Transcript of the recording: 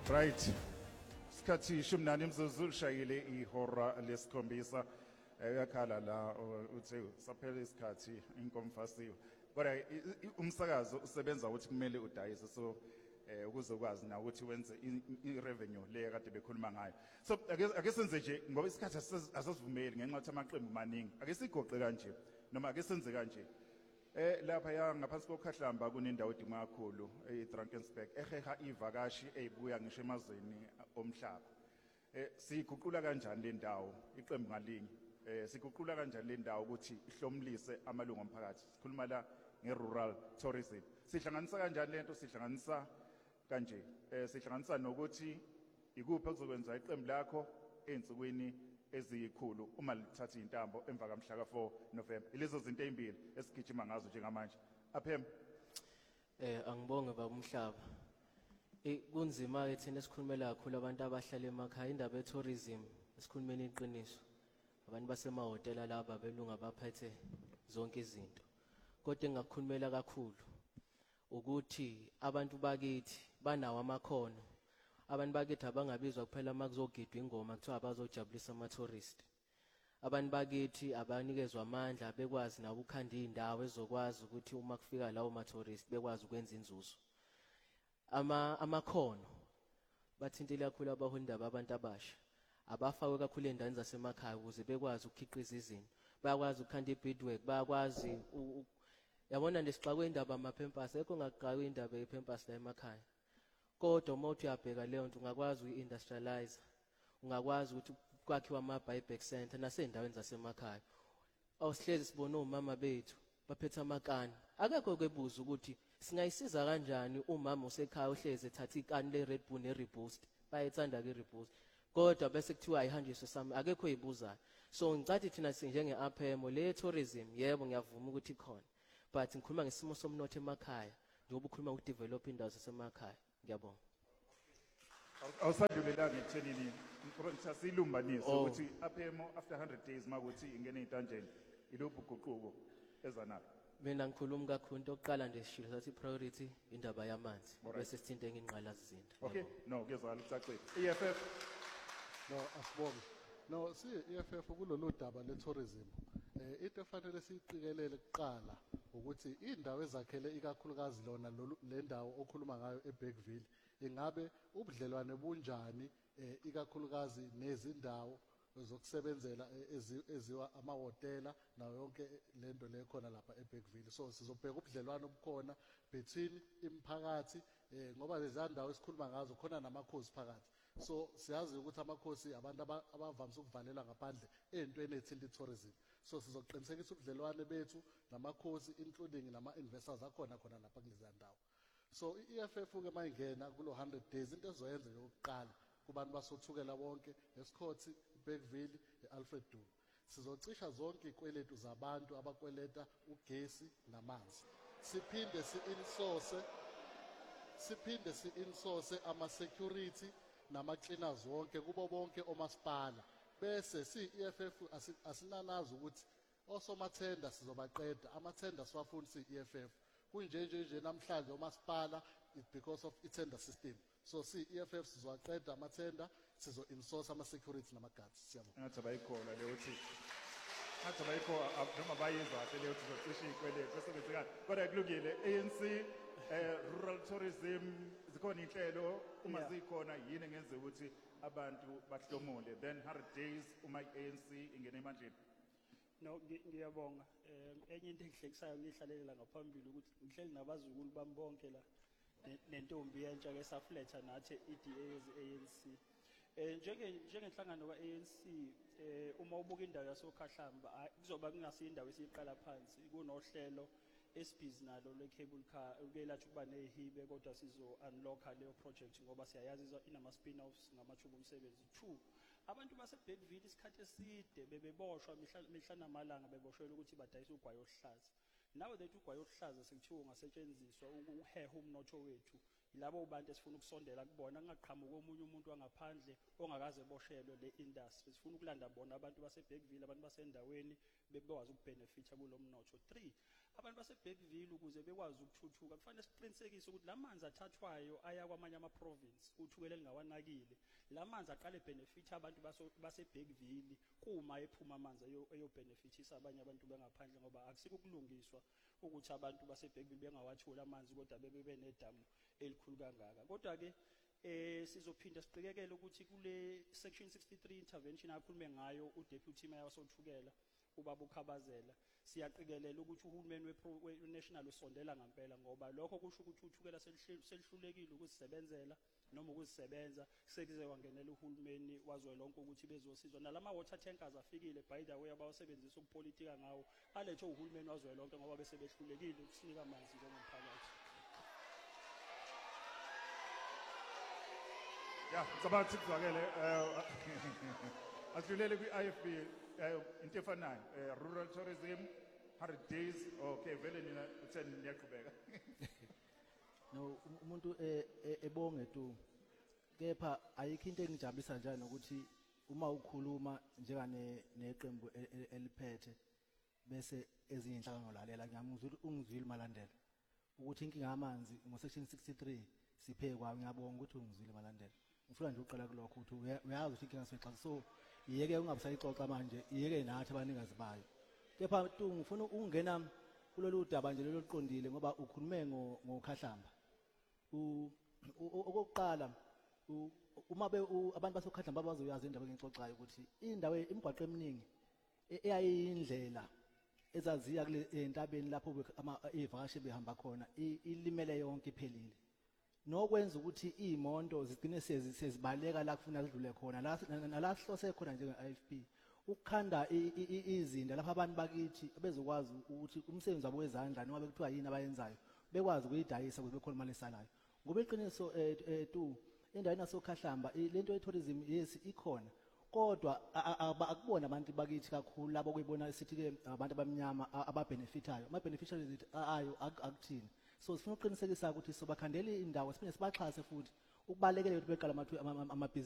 Right. Sikhathi shumnani imzuzu lishayile ihora lesikhombisa. Yakhala la uthi saphela isikhathi inkomfasiwe. Kodwa umsakazo usebenza ukuthi kumele udayise so ukuze ukwazi na ukuthi wenze irevenue le kade bekhuluma ngayo. So ake senze nje ngoba isikhathi asasivumeli ngenxa yokuthi amaqembu maningi. Ake sigoqe kanje noma ake senze kanje. Lapha ya ngaphansi kokhahlamba kunendawo edinga kakhulu eDrakensberg eheha ivakashi ezibuya ngisho emazweni omhlaba. Siguqula kanjani le ndawo iqembu ngalinye? Siguqula kanjani le ndawo ukuthi ihlomlise amalungu omphakathi? Sikhuluma la ngerural tourism. Sihlanganisa kanjani lento? Sihlanganisa kanje. Sihlanganisa nokuthi ikuphi okuzokwenza iqembu lakho ensukwini ezikhulu uma lithatha intambo emva kamhla ka4 November. Ilezo zinto ezimbili esigijima ngazo njengamanje. Aphem Angibonge baba umhlaba. Kunzima ke thina esikhulumela kakhulu abantu abahlala emakhaya indaba etourism esikhulumeni iqiniso. Abantu basemahotela laba belunga baphethe zonke izinto. Kodwa engakukhulumela kakhulu ukuthi abantu bakithi banawo amakhono. Abantu bakithi abangabizwa kuphela makuzogidwa ingoma kuthiwa abazojabulisa ama-tourist. Abantu bakithi abanikezwa amandla bekwazi nabo ukhanda indawo ezokwazi ukuthi uma kufika lawo ma-tourist bekwazi ukwenza inzuzo. Amakhono bathintile kakhulu abaholi abantu abasha. Abafakwe kakhulu endaweni zasemakhaya ukuze bekwazi ukukhiqiza izinto. Bayakwazi ukukhanda i-beadwork, bayakwazi yabona nje sixakwe indaba ama-Pampers, ekho ngaqhawe indaba ye-Pampers la emakhaya. Kodwa uma uthi uyabheka leyo nto ungakwazi uyi-industrialize, ungakwazi ukuthi kwakhiwa ama-buyback center nasendaweni zasemakhaya. Awusihlezi sibona omama bethu baphethe amakani. Akekho kwebuza ukuthi singayisiza kanjani umama usekhaya uhlezi ethatha ikani le-Red Bull ne-Reboost. Bayayithanda ke i-Reboost. Kodwa bese kuthiwa ayihanjiswe sami akekho eyibuzayo. So ngicathi thina sinjenge-APHEMO le tourism yebo ngiyavuma ukuthi ikhona. But ngikhuluma ngesimo somnotho emakhaya njengoba ukhuluma ukudevelop indawo zasemakhaya. Ngiyabonga. Awusadlulelanga ekuthenini silumbanise ukuthi APHEMO after 100 days makuthi ingene ezitanjeni iluphi uguquko ezanayo. Mina ngikhuluma kakhulu into oqala nje sishilo sathi priority indaba yamanzi bese sithinte nginqalazizinto. Okay, no kuyezwakala ucacile. EFF no asibonge. No si EFF kulolu daba le tourism. Into efanele siyiqikelele kuqala ukuthi indawo ezakhele ikakhulukazi lona le ndawo okhuluma ngayo eBergville ingabe ubudlelwane bunjani ikakhulukazi nezindawo zokusebenzela eziwa amahotela nayo yonke lento le khona lapha eBergville. So sizobheka ubudlelwane obukhona between imiphakathi ngoba lezi ndawo esikhuluma ngazo khona namakhosi phakathi. So siyazi ukuthi amakhosi abantu abavamisa ukuvalela ngaphandle entweni ethinta tourism. So sizoqinisekisa ubudlelwane bethu namakhosi including nama-investors akhona khona lapha kulezi ndawo. So i-EFF ke mayingena kulo 100 days into ezoyenza yokuqala kubantu basothukela bonke eScotti, eBergville, eAlfred Dube. Sizocisha zonke ikweletu zabantu abakweleta ugesi namanzi. Siphinde si-insource ama-security nama-cleaners wonke kubo bonke omasipala. Bese si-EFF asinanazi ukuthi osomathenda sizobaqeda amathenda siwafuni si-EFF. Kunje namhlanje omasipala because of i-tender system. So si-EFF sizowaqeda amathenda sizo-insource ama-security nama-guards. Siyabonga. Ngathi abayikhola le uthi ngathi abayikhola noma bayizwa le uthi zocisha ikweletu bese kwenzekani. Kodwa kulungile ANC rural tourism zikhona inhlelo uma zikhona yini engenza ukuthi abantu bahlomule then 100 days uma i-ANC ingene emandleni. No ngiyabonga. Enye into engihlekisayo ngihlalele ngaphambili ukuthi ngihleli nabazukulu bami bonke la nentombi yentsha ke safletha nathi iDA ze-ANC. Njengenhlangano ka-ANC uma ubuka indawo yasokhahlamba kuzoba kungasiyindawo esiyiqala phansi kunohlelo esibhizi nalo le-cable car ukelathi ukuba nehibe kodwa sizo-unlocka leyo project ngoba siyayazi inama spin-offs ngamathuba omsebenzi. 2 abantu baseBergville isikhathi eside bebeboshwa mihla namalanga beboshelwe ukuthi badayise ugwayi oluhlaza. Now that ugwayi oluhlaza sekuthiwa ungasetshenziswa ukuheha umnotho wethu yilabo abantu esifuna ukusondela kubona kungaqhamuka omunye umuntu wangaphandle ongakaze boshelwe le industry. Sifuna ukulanda bona abantu baseBergville abantu basendaweni bekwazi ukubenefita kulo mnotho. 3 abantu baseBergville ukuze bekwazi ukuthuthuka kufanele siqinisekise ukuthi lamanzi athathwayo aya kwamanye ama-province uthukela elingawanakile lamanzi aqale benefit abantu baseBergville kuma ephuma amanzi eyobhenefithisa abanye abantu bengaphandle ngoba akusiko ukulungiswa ukuthi abantu baseBergville bengawatholi amanzi kodwa bebe nedamu elikhulu kangaka kodwa-ke sizophinda siqikekele ukuthi kule section 63 intervention akhulume ngayo uDeputy Mayor wasothukela ubaba uKhabazela siyaqikelela ukuthi uhulumeni we-national usondela ngempela ngoba lokho kusho ukuthi uthukela selihlulekile ukuzisebenzela noma ukuzisebenza sekuze wangenela uhulumeni wazwelonke ukuthi bezosizwa nalama water tankers afikile by the way abawasebenzisa ukupolitika ngawo alethe uhulumeni wazwelonke ngoba bese behlulekile ukusinika amanzi njengomphakathi. Yeah, ngicabanga ukuthi kuzwakele asidlulele kwi-IFB into efanayo rural tourism 100 days okay vele nina uthe niyaqhubeka. No umuntu ebonge tu kepha ayikho into engijabulisa njalo nokuthi uma ukhuluma njengane neqembu eliphethe bese ezinye inhlaka ngolalela ngiyamuzwa ungizwile malandela ukuthi inkinga yamanzi ngo section 63 siphekwa ngiyabonga ukuthi ungizwile malandela ngifuna nje uqala kulokho ukuthi uyazi ukuthi inkinga sexaxa so yeke ungabusayixoxa manje yeke nathi abanikazi bayo kepha tu ngifuna ukungena kulolu daba nje loluqondile ngoba ukhulume ngokhahlamba okokuqala uma abantu basokhahlamba bazoyazi indaba engixoxayo ukuthi indawo imigwaqo eminingi eyayindlela ezaziya kule entabeni lapho ivakashi behamba khona ilimele yonke iphelile nokwenza ukuthi imonto zigcine sezibaleka la kufuna sidlule khona la sihlose khona njenge-IFP ukukhanda izinda lapha abantu bakithi bezokwazi ukuthi umsebenzi wabo wezandla noma bekuthiwa yini abayenzayo bekwazi ukuyidayisa ukuze bekhona imali esalayo ngoba iqiniso tu endaweni nasokhahlamba lento ye-tourism yes ikhona kodwa akubona abantu bakithi kakhulu labo kuyibona sithi-ke abantu abamnyama ababenefitayo ama-beneficiaries ayo akuthini so sifuna ukuqinisekisa ukuthi sobakhandela indawo siphinde sibaxhase futhi ukubalekele ukuthi beqala amabhizinisi